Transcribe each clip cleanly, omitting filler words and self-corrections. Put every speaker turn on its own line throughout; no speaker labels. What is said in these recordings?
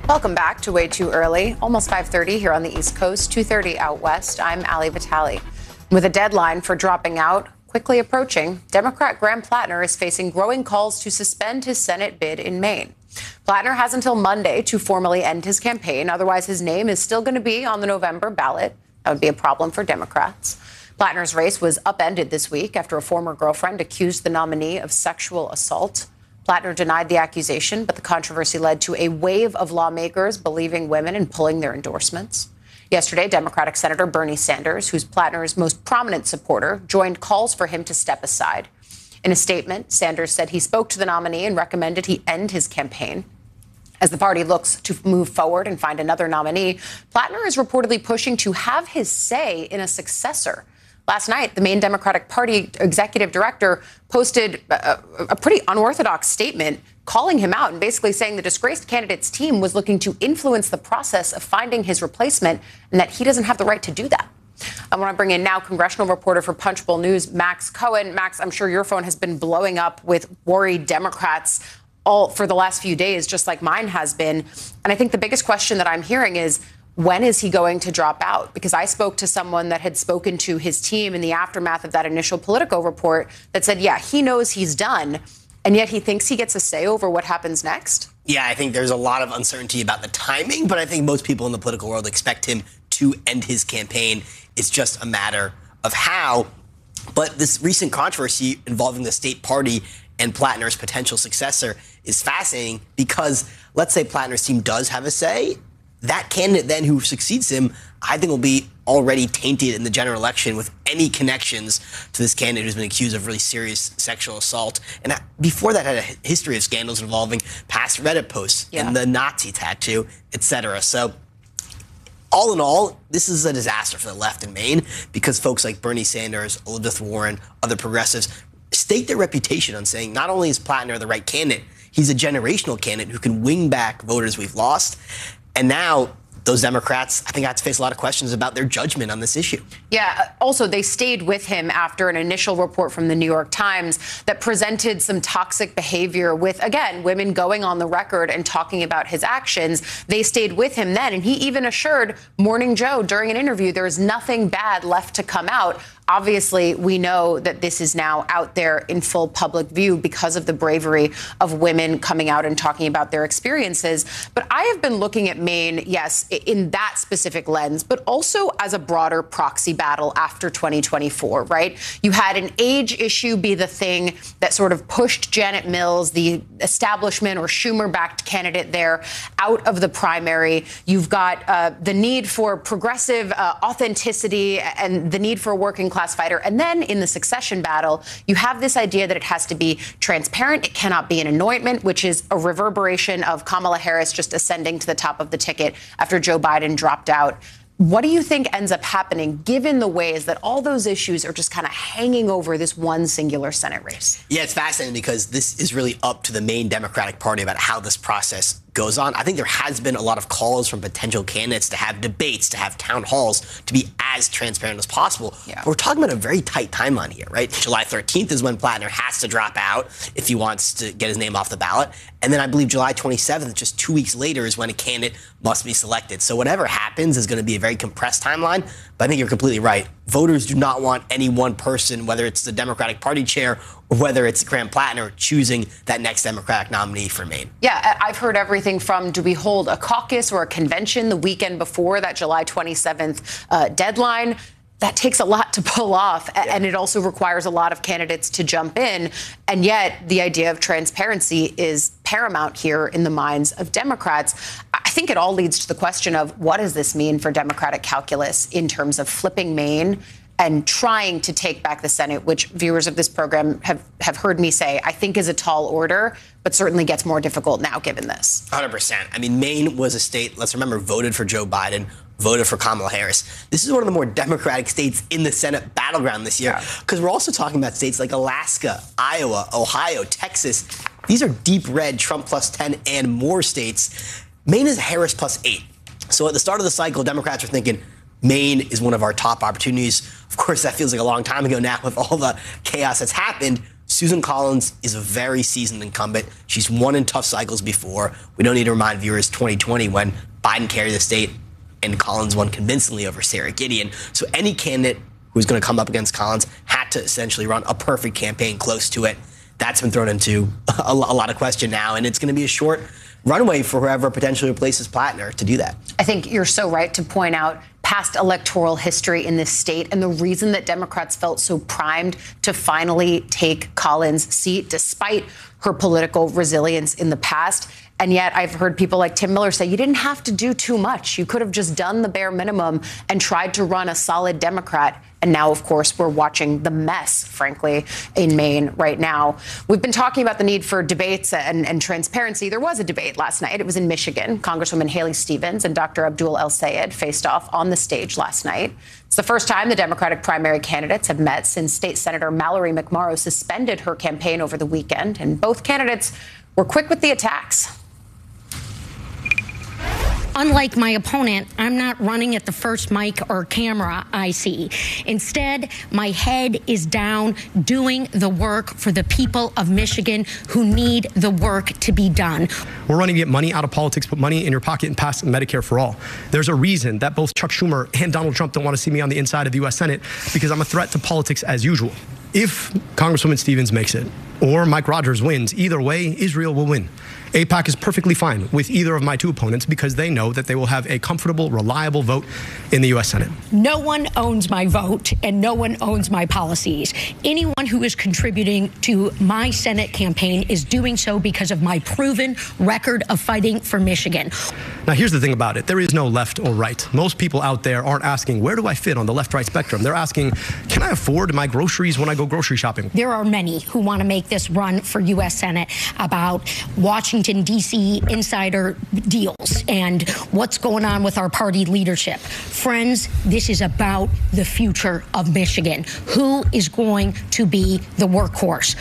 Welcome back to Way Too Early. Almost 5:30 here on the East Coast, 2:30 out west. I'm Ali Vitale. With a deadline for dropping out quickly approaching, Democrat Graham Plattner is facing growing calls to suspend his Senate bid in Maine. Plattner has until Monday to formally end his campaign. Otherwise, his name is still going to be on the November ballot. That would be a problem for Democrats. Plattner's race was upended this week after a former girlfriend accused the nominee of sexual assault. Plattner denied the accusation, but the controversy led to a wave of lawmakers believing women and pulling their endorsements. Yesterday, Democratic Senator Bernie Sanders, who's Plattner's most prominent supporter, joined calls for him to step aside. In a statement, Sanders said he spoke to the nominee and recommended he end his campaign. As the party looks to move forward and find another nominee, Plattner is reportedly pushing to have his say in a successor. Last night, the Maine Democratic Party executive director posted a pretty unorthodox statement calling him out and basically saying the disgraced candidate's team was looking to influence the process of finding his replacement and that he doesn't have the right to do that. I want to bring in now congressional reporter for Punchbowl News, Max Cohen. Max, I'm sure your phone has been blowing up with worried Democrats all for the last few days, just like mine has been. And I think the biggest question that I'm hearing is, when is he going to drop out? Because I spoke to someone that had spoken to his team in the aftermath of that initial Politico report that said, yeah, he knows he's done, and yet he thinks he gets a say over what happens next.
Yeah, I think there's a lot of uncertainty about the timing, but I think most people in the political world expect him to end his campaign. It's just a matter of how. But this recent controversy involving the state party and Plattner's potential successor is fascinating because let's say Plattner's team does have a say. That candidate then who succeeds him, I think, will be already tainted in the general election with any connections to this candidate who's been accused of really serious sexual assault. And before that had a history of scandals involving past Reddit posts and the Nazi tattoo, etc. So all in all, this is a disaster for the left in Maine because folks like Bernie Sanders, Elizabeth Warren, other progressives stake their reputation on saying not only is Plattner the right candidate, he's a generational candidate who can win back voters we've lost. And now those Democrats, I think, have to face a lot of questions about their judgment on this issue.
Yeah. Also, they stayed with him after an initial report from the New York Times that presented some toxic behavior with, again, women going on the record and talking about his actions. They stayed with him then. And he even assured Morning Joe during an interview there is nothing bad left to come out. Obviously, we know that this is now out there in full public view because of the bravery of women coming out and talking about their experiences. But I have been looking at Maine, yes, in that specific lens, but also as a broader proxy battle after 2024, right? You had an age issue be the thing that sort of pushed Janet Mills, the establishment or Schumer-backed candidate there, out of the primary. You've got the need for progressive authenticity and the need for a working class fighter. And then in the succession battle, you have this idea that it has to be transparent. It cannot be an anointment, which is a reverberation of Kamala Harris just ascending to the top of the ticket after Joe Biden dropped out. What do you think ends up happening, given the ways that all those issues are just kind of hanging over this one singular Senate race?
Yeah, it's fascinating because this is really up to the Maine Democratic Party about how this process goes on. I think there has been a lot of calls from potential candidates to have debates, to have town halls, to be as transparent as possible. Yeah. But we're talking about a very tight timeline here, right? July 13th is when Plattner has to drop out if he wants to get his name off the ballot. And then I believe July 27th, just 2 weeks later, is when a candidate must be selected. So whatever happens is going to be a very compressed timeline. But I think you're completely right. Voters do not want any one person, whether it's the Democratic Party chair or whether it's Graham Plattner, choosing that next Democratic nominee for Maine.
Yeah, I've heard everything from, do we hold a caucus or a convention the weekend before that July 27th deadline? That takes a lot to pull off, and it also requires a lot of candidates to jump in. And yet the idea of transparency is paramount here in the minds of Democrats. I think it all leads to the question of, what does this mean for Democratic calculus in terms of flipping Maine and trying to take back the Senate, which viewers of this program have heard me say, I think is a tall order, but certainly gets more difficult now given this.
100%. I mean, Maine was a state, let's remember, voted for Joe Biden, voted for Kamala Harris. This is one of the more Democratic states in the Senate battleground this year, because we're also talking about states like Alaska, Iowa, Ohio, Texas. These are deep red Trump plus 10 and more states. Maine is Harris plus 8. So at the start of the cycle, Democrats are thinking, Maine is one of our top opportunities. Of course, that feels like a long time ago now with all the chaos that's happened. Susan Collins is a very seasoned incumbent. She's won in tough cycles before. We don't need to remind viewers 2020 when Biden carried the state and Collins won convincingly over Sarah Gideon. So any candidate who's going to come up against Collins had to essentially run a perfect campaign close to it. That's been thrown into a lot of question now, and it's going to be a short runway for whoever potentially replaces Plattner to do that.
I think you're so right to point out past electoral history in this state and the reason that Democrats felt so primed to finally take Collins' seat, despite her political resilience in the past. And yet I've heard people like Tim Miller say you didn't have to do too much. You could have just done the bare minimum and tried to run a solid Democrat. And now, of course, we're watching the mess, frankly, in Maine right now. We've been talking about the need for debates and transparency. There was a debate last night. It was in Michigan. Congresswoman Haley Stevens and Dr. Abdul El-Sayed faced off on the stage last night. It's the first time the Democratic primary candidates have met since State Senator Mallory McMorrow suspended her campaign over the weekend. And both candidates were quick with the attacks.
Unlike my opponent, I'm not running at the first mic or camera I see. Instead, my head is down doing the work for the people of Michigan who need the work to be done.
We're running to get money out of politics, put money in your pocket, and pass Medicare for all. There's a reason that both Chuck Schumer and Donald Trump don't want to see me on the inside of the U.S. Senate, because I'm a threat to politics as usual. If Congresswoman Stevens makes it or Mike Rogers wins, either way, Israel will win. AIPAC is perfectly fine with either of my two opponents because they know that they will have a comfortable, reliable vote in the U.S. Senate.
No one owns my vote and no one owns my policies. Anyone who is contributing to my Senate campaign is doing so because of my proven record of fighting for Michigan.
Now, here's the thing about it. There is no left or right. Most people out there aren't asking, where do I fit on the left-right spectrum? They're asking, can I afford my groceries when I go grocery shopping?
There are many who want to make this run for U.S. Senate about Washington, D.C. insider deals and what's going on with our party leadership. Friends, this is about the future of Michigan. Who is going to be the workhorse?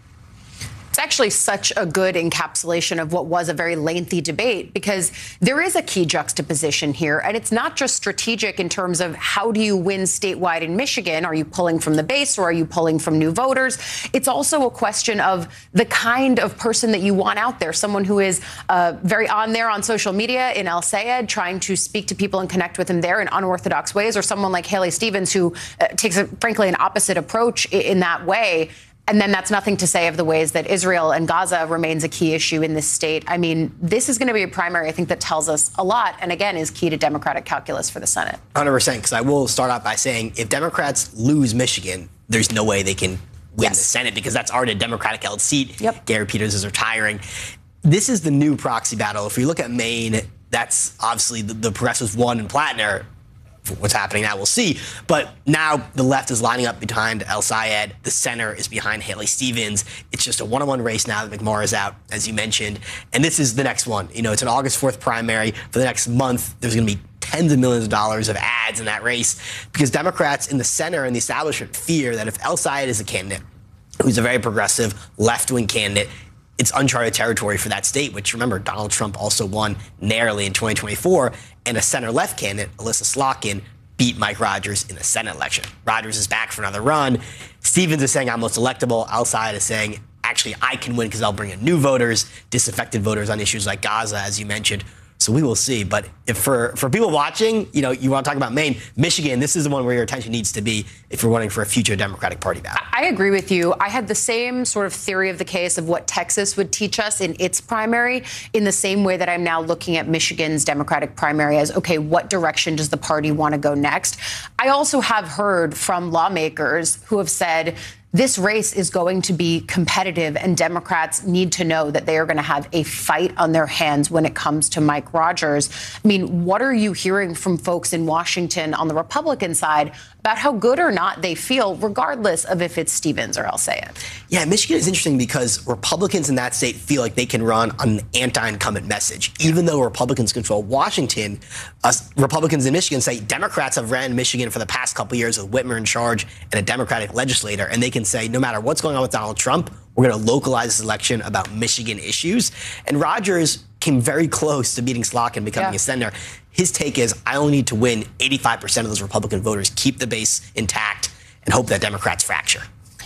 It's actually such a good encapsulation of what was a very lengthy debate, because there is a key juxtaposition here. And it's not just strategic in terms of how do you win statewide in Michigan? Are you pulling from the base or are you pulling from new voters? It's also a question of the kind of person that you want out there, someone who is very on there on social media in El-Sayed, trying to speak to people and connect with them there in unorthodox ways, or someone like Haley Stevens who takes, frankly, an opposite approach in that way. And then that's nothing to say of the ways that Israel and Gaza remains a key issue in this state. I mean, this is going to be a primary, I think, that tells us a lot, and again, is key to Democratic calculus for the Senate.
100%, because I will start out by saying if Democrats lose Michigan, there's no way they can win the Senate, because that's already a Democratic-held seat.
Yep.
Gary Peters is retiring. This is the new proxy battle. If we look at Maine, that's obviously the progressives won in Plattner. What's happening now, we'll see. But now the left is lining up behind El-Sayed. The center is behind Haley Stevens. It's just a one-on-one race now that McMorrow is out, as you mentioned. And this is the next one. You know, it's an August 4th primary. For the next month, there's going to be tens of millions of dollars of ads in that race, because Democrats in the center and the establishment fear that if El-Sayed is a candidate who's a very progressive left-wing candidate, it's uncharted territory for that state, which, remember, Donald Trump also won narrowly in 2024, and a center-left candidate, Alyssa Slotkin, beat Mike Rogers in the Senate election. Rogers is back for another run. Stevens is saying I'm most electable. El-Sayed is saying, actually, I can win because I'll bring in new voters, disaffected voters on issues like Gaza, as you mentioned. So we will see. But if for people watching, you know, you want to talk about Maine, Michigan, this is the one where your attention needs to be if you're running for a future Democratic Party battle.
I agree with you. I had the same sort of theory of the case of what Texas would teach us in its primary, in the same way that I'm now looking at Michigan's Democratic primary as, okay, what direction does the party want to go next? I also have heard from lawmakers who have said, this race is going to be competitive, and Democrats need to know that they are going to have a fight on their hands when it comes to Mike Rogers. I mean, what are you hearing from folks in Washington on the Republican side about how good or not they feel, regardless of if it's Stevens or El-Sayed?
Yeah, Michigan is interesting because Republicans in that state feel like they can run on an anti-incumbent message. Even though Republicans control Washington, Republicans in Michigan say Democrats have ran Michigan for the past couple of years with Whitmer in charge and a Democratic legislator, and they can say no matter what's going on with Donald Trump, we're going to localize this election about Michigan issues. And Rogers came very close to beating Slotkin and becoming a senator. His take is, I only need to win 85% of those Republican voters, keep the base intact, and hope that Democrats fracture.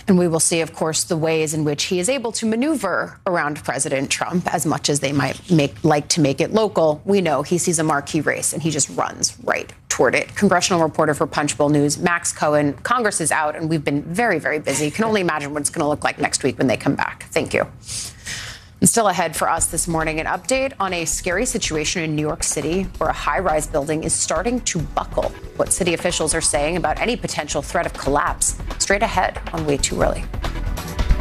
And we will see, of course, the ways in which he is able to maneuver around President Trump as much as they might like to make it local. We know he sees a marquee race and he just runs right toward it. Congressional reporter for Punchbowl News, Max Cohen. Congress is out and we've been very, very busy. Can only imagine what it's going to look like next week when they come back. Thank you. And still ahead for us this morning, an update on a scary situation in New York City where a high-rise building is starting to buckle. What city officials are saying about any potential threat of collapse. Straight ahead on Way Too Early.